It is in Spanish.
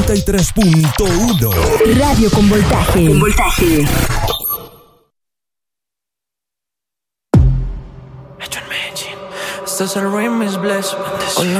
93.1. Radio con voltaje. Con voltaje. Hecho en Medellín. Este es el remix, Bless.